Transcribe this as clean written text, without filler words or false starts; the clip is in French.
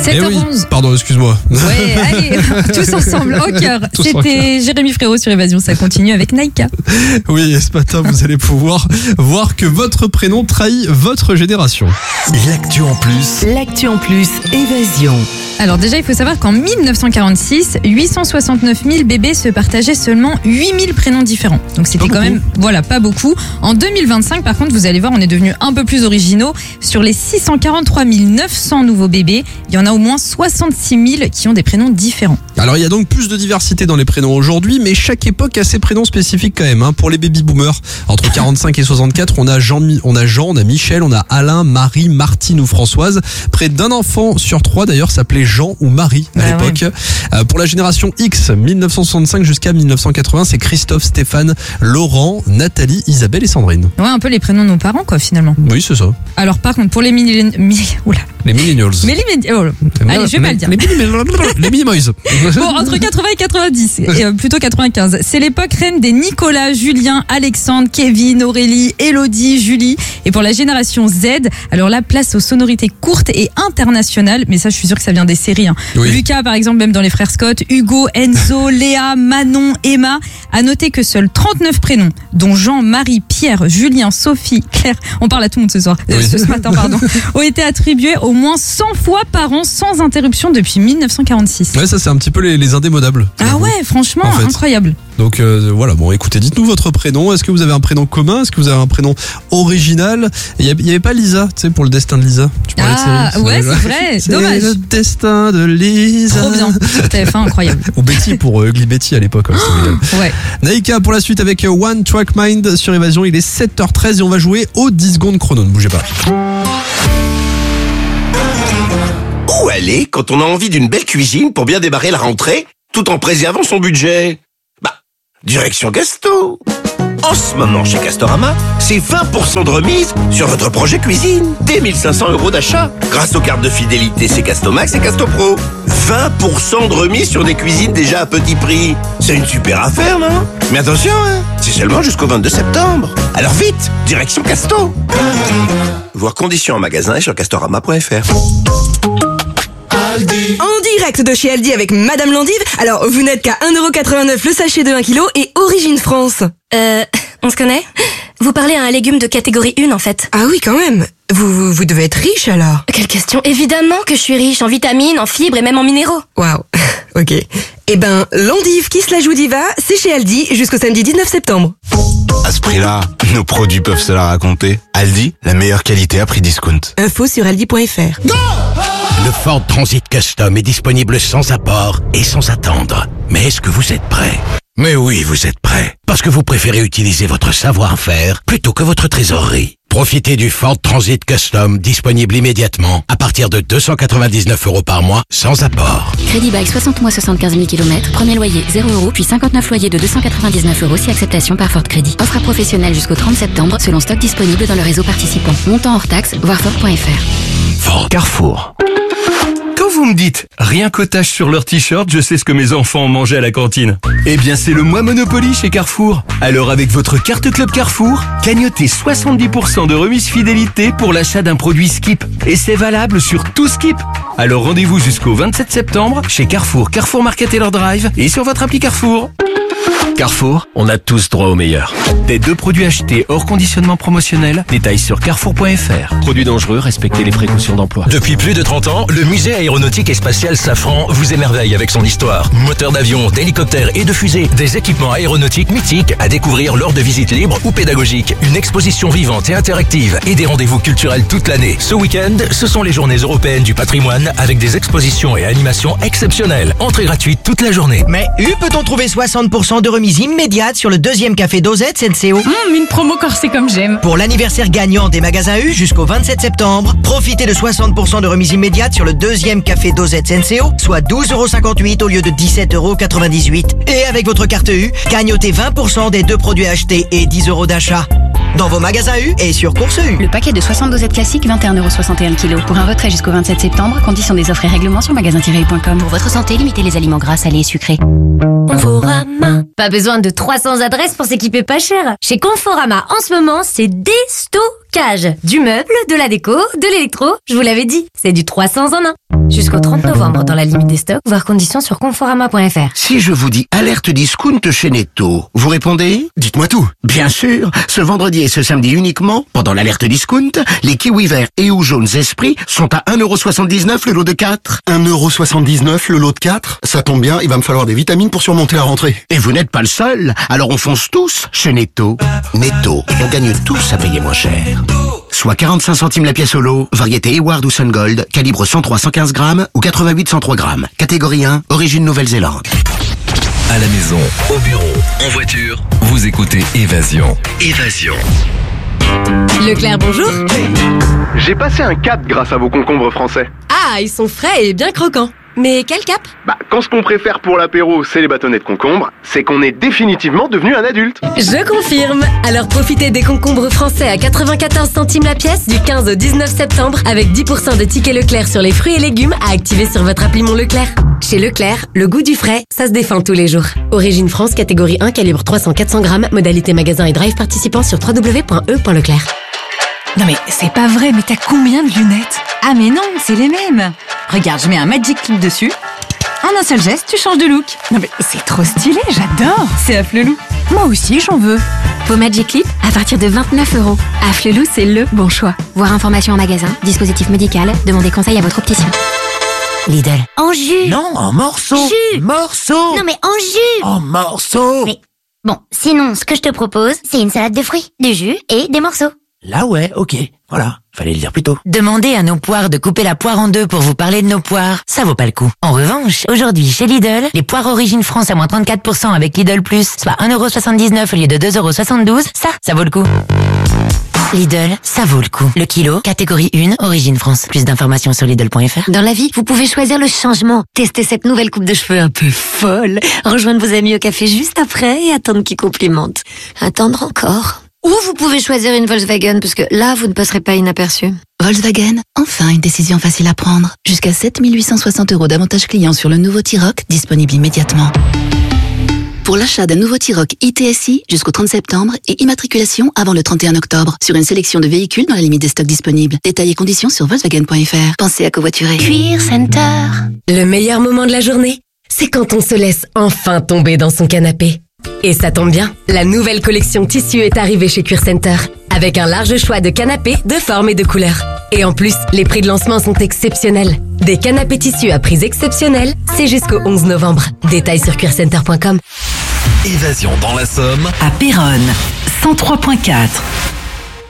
7h11. Pardon, excuse-moi. Ouais, allez, tous ensemble, au cœur. C'était Jérémy Frérot sur Évasion, ça continue avec Naïka. Oui, et ce matin, vous allez pouvoir voir que votre prénom trahit votre génération. L'actu en plus. L'actu en plus, Évasion. Alors déjà, il faut savoir qu'en 1946, 869 000 bébés se partageaient seulement 8 000 prénoms différents. Donc c'était quand même, pas beaucoup. En 2025, par contre, vous allez voir, on est devenus un peu plus originaux. Sur les 643 900 nouveaux bébés, il y en a au moins 66 000 qui ont des prénoms différents. Alors il y a donc plus de diversité dans les prénoms aujourd'hui, mais chaque époque a ses prénoms spécifiques quand même. Pour les baby-boomers, entre 45 et 64, on a Jean, on a Michel, on a Alain, Marie, Martine ou Françoise. Près d'un enfant sur 3 d'ailleurs s'appelait Jean ou Marie à l'époque. Ouais. Pour la génération X, 1965 jusqu'à 1980, c'est Christophe, Stéphane, Laurent, Nathalie, Isabelle et Sandrine. Ouais, un peu les prénoms de nos parents, quoi, finalement. Oui, c'est ça. Alors, par contre, pour les millennials. Allez, je vais mal dire. Les Minimoys. Bon, entre 80 et 90, plutôt 95. C'est l'époque reine des Nicolas, Julien, Alexandre, Kevin, Aurélie, Elodie, Julie. Et pour la génération Z, alors là, place aux sonorités courtes et internationales. Mais ça, je suis sûre que ça vient des séries. Oui. Lucas, par exemple, même dans les frères Scott, Hugo, Enzo, Léa, Manon, Emma. À noter que seuls 39 prénoms, dont Jean, Marie, Pierre, Julien, Sophie, Claire, on parle à tout le monde ce soir, ce matin, ont été attribués au moins 100 fois par an sans interruption depuis 1946. Ouais, ça c'est un petit peu les indémodables. Ah ouais, franchement, en fait. Incroyable. Donc voilà, bon écoutez, dites-nous votre prénom. Est-ce que vous avez un prénom commun? Est-ce que vous avez un prénom original? Il y avait pas Lisa, tu sais, pour le destin de Lisa. Tu parlais de série. Ouais, c'est vrai, c'est dommage. Le destin de Lisa. Trop bien, sur TF1, incroyable. Ou Betty pour Ugly Betty à l'époque. Ouais. Naïka pour la suite avec One Track Mind sur Évasion. Il est 7h13 et on va jouer aux 10 secondes chrono. Ne bougez pas. Où aller quand on a envie d'une belle cuisine pour bien démarrer la rentrée, tout en préservant son budget? Direction Gasto. En ce moment, chez Castorama, c'est 20% de remise sur votre projet cuisine. Dès 1 500 € d'achat. Grâce aux cartes de fidélité, c'est Castomax et Castopro. 20% de remise sur des cuisines déjà à petit prix. C'est une super affaire, non? Mais attention, c'est seulement jusqu'au 22 septembre. Alors vite, direction Casto. Voir conditions en magasin et sur castorama.fr. En direct de chez Aldi avec Madame Landive. Alors, vous n'êtes qu'à 1,89€ le sachet de 1 kg et Origine France. On se connaît? Vous parlez à un légume de catégorie 1 en fait. Ah oui, quand même. Vous devez être riche alors. Quelle question? Évidemment que je suis riche en vitamines, en fibres et même en minéraux. Waouh. Ok. Landive qui se la joue diva, c'est chez Aldi jusqu'au samedi 19 septembre. À ce prix-là, nos produits peuvent se la raconter. Aldi, la meilleure qualité à prix discount. Info sur aldi.fr. Le Ford Transit Custom est disponible sans apport et sans attendre. Mais est-ce que vous êtes prêts? Mais oui, vous êtes prêts. Parce que vous préférez utiliser votre savoir-faire plutôt que votre trésorerie. Profitez du Ford Transit Custom disponible immédiatement à partir de 299 € par mois sans apport. Crédit bail 60 mois 75 000 km, premier loyer 0 €, puis 59 loyers de 299 € si acceptation par Ford Crédit. Offre à professionnels jusqu'au 30 septembre selon stock disponible dans le réseau participant. Montant hors taxe, voir Ford.fr. Ford. Carrefour. Quand vous me dites « rien qu'au tache sur leur t-shirt, je sais ce que mes enfants ont mangé à la cantine », eh bien c'est le mois Monopoly chez Carrefour. Alors avec votre carte Club Carrefour, gagnotez 70% de remise fidélité pour l'achat d'un produit Skip. Et c'est valable sur tout Skip. Alors rendez-vous jusqu'au 27 septembre chez Carrefour, Carrefour Market et leur Drive et sur votre appli Carrefour. Carrefour, on a tous droit au meilleur. Des 2 produits achetés hors conditionnement promotionnel, détails sur carrefour.fr. Produits dangereux, respectez les précautions d'emploi. Depuis plus de 30 ans, le musée aéronautique et spatial Safran vous émerveille avec son histoire. Moteurs d'avions, d'hélicoptères et de fusées, des équipements aéronautiques mythiques à découvrir lors de visites libres ou pédagogiques. Une exposition vivante et interactive et des rendez-vous culturels toute l'année. Ce week-end, ce sont les journées européennes du patrimoine avec des expositions et animations exceptionnelles. Entrée gratuite toute la journée. Mais peut-on trouver 60% de remise immédiate sur le deuxième café Dosette SNCO? Une promo corsée comme j'aime. Pour l'anniversaire gagnant des magasins U jusqu'au 27 septembre, profitez de 60% de remise immédiate sur le deuxième café Dosette SNCO, soit 12,58 € au lieu de 17,98 €. Et avec votre carte U, gagnotez 20% des 2 produits achetés et 10 € d'achat. Dans vos magasins U et sur Course U. Le paquet de 60 dosettes classiques, 21,61 € kg. Pour un retrait jusqu'au 27 septembre, conditions des offres et règlements sur magasin-u.com. Pour votre santé, limitez les aliments gras, salés et sucrés. Conforama. Pas besoin de 300 adresses pour s'équiper pas cher. Chez Conforama, en ce moment, c'est déstocké. Cage, du meuble, de la déco, de l'électro, je vous l'avais dit, c'est du 300 en 1. Jusqu'au 30 novembre dans la limite des stocks, voir conditions sur conforama.fr. Si je vous dis alerte discount chez Netto, vous répondez? Dites-moi tout. Bien sûr, ce vendredi et ce samedi uniquement, pendant l'alerte discount, les kiwis verts et ou jaunes esprits sont à 1,79€ le lot de 4. 1,79€ le lot de 4? Ça tombe bien, il va me falloir des vitamines pour surmonter la rentrée. Et vous n'êtes pas le seul, alors on fonce tous chez Netto. Netto, on gagne tous à payer moins cher. Soit 45 centimes la pièce au lot, variété Eward ou Sun Gold, calibre 103-115 grammes ou 88-103 grammes. Catégorie 1, origine Nouvelle-Zélande. À la maison, au bureau, en voiture, vous écoutez Évasion. Évasion. Leclerc, bonjour. J'ai passé un cap grâce à vos concombres français. Ah, ils sont frais et bien croquants. Mais quel cap? Quand ce qu'on préfère pour l'apéro, c'est les bâtonnets de concombre, c'est qu'on est définitivement devenu un adulte. Je confirme. Alors profitez des concombres français à 94 centimes la pièce du 15 au 19 septembre avec 10% de tickets Leclerc sur les fruits et légumes à activer sur votre appli Mon Leclerc. Chez Leclerc, le goût du frais, ça se défend tous les jours. Origine France, catégorie 1, calibre 300-400 grammes, modalité magasin et drive participant sur www.e.leclerc. Non mais c'est pas vrai, mais t'as combien de lunettes? Ah mais non, c'est les mêmes. Regarde, je mets un Magic Clip dessus. En un seul geste, tu changes de look. Non mais c'est trop stylé, j'adore. C'est Afflelou. Moi aussi, j'en veux. Vos Magic Clip à partir de 29€. Afflelou, c'est le bon choix. Voir information en magasin, dispositif médical, demandez conseil à votre opticien. Lidl. En jus. Non, en morceaux. Jus. Morceaux. Non mais en jus. En morceaux. Mais bon, sinon, ce que je te propose, c'est une salade de fruits, du jus et des morceaux. Là ouais, ok. Voilà, fallait le dire plus tôt. Demandez à nos poires de couper la poire en deux pour vous parler de nos poires. Ça vaut pas le coup. En revanche, aujourd'hui, chez Lidl, les poires Origine France à moins 34% avec Lidl Plus, soit 1,79€ au lieu de 2,72€, ça vaut le coup. Lidl, ça vaut le coup. Le kilo, catégorie 1, Origine France. Plus d'informations sur Lidl.fr. Dans la vie, vous pouvez choisir le changement. Tester cette nouvelle coupe de cheveux un peu folle. Rejoindre vos amis au café juste après et attendre qu'ils complimentent. Attendre encore. Ou vous pouvez choisir une Volkswagen, parce que là, vous ne passerez pas inaperçu. Volkswagen, enfin une décision facile à prendre. Jusqu'à 7 860€ d'avantages clients sur le nouveau T-Roc, disponible immédiatement. Pour l'achat d'un nouveau T-Roc ITSI jusqu'au 30 septembre et immatriculation avant le 31 octobre sur une sélection de véhicules dans la limite des stocks disponibles. Détails et conditions sur Volkswagen.fr. Pensez à covoiturer. Cuir Center. Le meilleur moment de la journée, c'est quand on se laisse enfin tomber dans son canapé. Et ça tombe bien, la nouvelle collection tissu est arrivée chez Cuir Center, avec un large choix de canapés de formes et de couleurs. Et en plus, les prix de lancement sont exceptionnels. Des canapés tissus à prix exceptionnels, c'est jusqu'au 11 novembre. Détails sur cuircenter.com. Évasion dans la Somme. À Péronne, 103.4.